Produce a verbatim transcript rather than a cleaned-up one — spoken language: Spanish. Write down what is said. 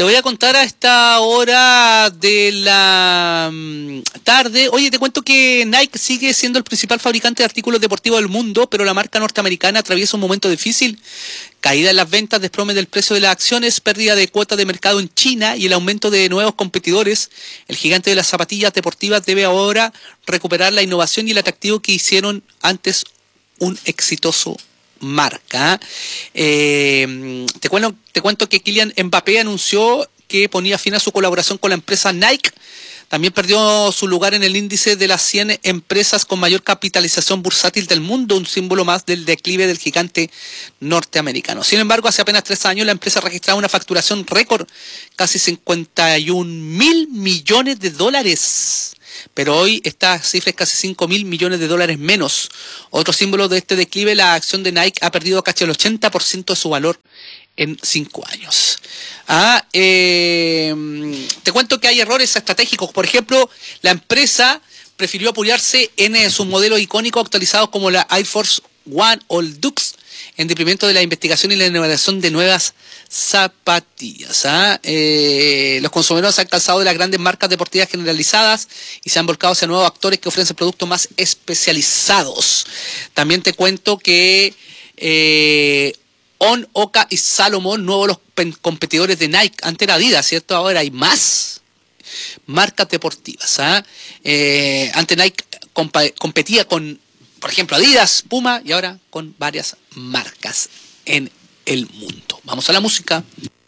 Te voy a contar a esta hora de la mm, tarde. Oye, te cuento que Nike sigue siendo el principal fabricante de artículos deportivos del mundo, pero la marca norteamericana atraviesa un momento difícil. Caída en las ventas, desplome del precio de las acciones, pérdida de cuotas de mercado en China y el aumento de nuevos competidores. El gigante de las zapatillas deportivas debe ahora recuperar la innovación y el atractivo que hicieron antes un exitoso marca. Eh, te, cuento, te cuento que Kylian Mbappé anunció que ponía fin a su colaboración con la empresa Nike. También perdió su lugar en el índice de las cien empresas con mayor capitalización bursátil del mundo, un símbolo más del declive del gigante norteamericano. Sin embargo, hace apenas tres años la empresa registraba una facturación récord, casi cincuenta y un mil millones de dólares. Pero hoy esta cifra es casi cinco mil millones de dólares menos. Otro símbolo de este declive, la acción de Nike ha perdido casi el ochenta por ciento de su valor en cinco años. Ah, eh, te cuento que hay errores estratégicos. Por ejemplo, la empresa prefirió apoyarse en eh, sus modelos icónicos actualizados como la Air Force One o el Dux, en detrimento de la investigación y la innovación de nuevas zapatillas. ¿ah? Eh, los consumidores se han cansado de las grandes marcas deportivas generalizadas y se han volcado hacia nuevos actores que ofrecen productos más especializados. También te cuento que eh, On, Oka y Salomon, nuevos los competidores de Nike. Antes era Adidas, ¿cierto? Ahora hay más marcas deportivas. ¿ah? Eh, antes Nike comp- competía con, por ejemplo, Adidas, Puma y ahora con varias marcas en el mundo. Vamos a la música.